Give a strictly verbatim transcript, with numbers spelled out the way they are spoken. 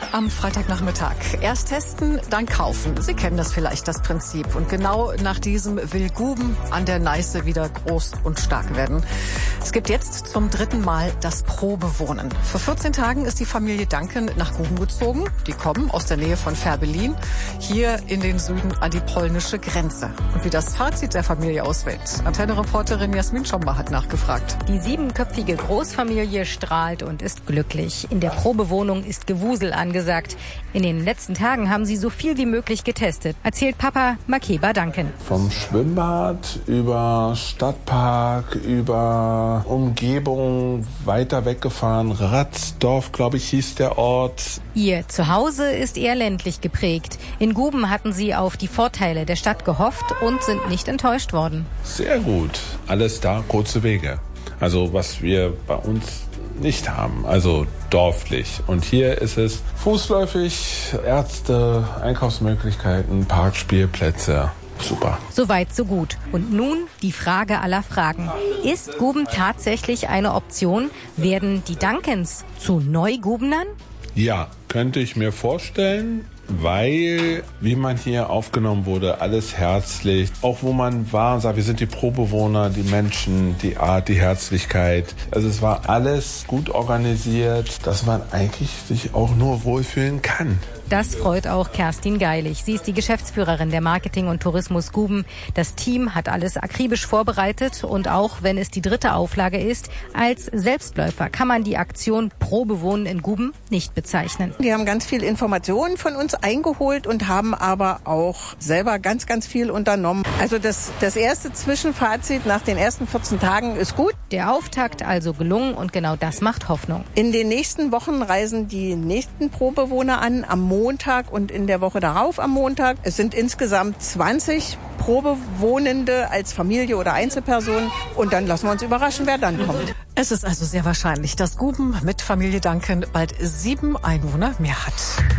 am Freitagnachmittag. Erst testen, dann kaufen. Sie kennen das vielleicht, das Prinzip. Und genau nach diesem will Guben an der Neiße wieder groß und stark werden. Es gibt jetzt zum dritten Mal das Probewohnen. Vor vierzehn Tagen ist die Familie Danken nach Guben gezogen. Die kommen aus der Nähe von Fehrbellin, hier in den Süden an die polnische Grenze. Und wie das Fazit der Familie ausfällt, Antenne-Reporterin Jasmin Schomba hat nachgefragt. Die siebenköpfige Großfamilie strahlt und ist glücklich. In der Probewohnung ist Gewusel angesagt. In den letzten Tagen haben sie so viel wie möglich getestet, erzählt Papa Makeba Danken. Vom Schwimmbad über Stadtpark, über Umgebung, weiter weggefahren. Ratzdorf, glaube ich, hieß der Ort. Ihr Zuhause ist eher ländlich geprägt. In Guben hatten sie auf die Vorteile der Stadt gehofft und sind nicht enttäuscht worden. Sehr gut. Alles da, kurze Wege. Also was wir bei uns nicht haben, also dorflich. Und hier ist es fußläufig, Ärzte, Einkaufsmöglichkeiten, Parkspielplätze. Super. Soweit, so gut. Und nun die Frage aller Fragen. Ist Guben tatsächlich eine Option? Werden die Dankens zu Neugubenern? Ja, könnte ich mir vorstellen, weil, wie man hier aufgenommen wurde, alles herzlich. Auch wo man war und sagt, wir sind die Probewohner, die Menschen, die Art, die Herzlichkeit. Also es war alles gut organisiert, dass man eigentlich sich auch nur wohlfühlen kann. Das freut auch Kerstin Geilig. Sie ist die Geschäftsführerin der Marketing und Tourismus Guben. Das Team hat alles akribisch vorbereitet und auch wenn es die dritte Auflage ist, als Selbstläufer kann man die Aktion Probewohnen in Guben nicht bezeichnen. Die haben ganz viel Informationen von uns eingeholt und haben aber auch selber ganz, ganz viel unternommen. Also das, das erste Zwischenfazit nach den ersten vierzehn Tagen ist gut. Der Auftakt also gelungen und genau das macht Hoffnung. In den nächsten Wochen reisen die nächsten Probewohner an, am Montag und in der Woche darauf am Montag. Es sind insgesamt zwanzig Probewohnende als Familie oder Einzelperson und dann lassen wir uns überraschen, wer dann kommt. Es ist also sehr wahrscheinlich, dass Guben mit Familie Danken bald sieben Einwohner mehr hat.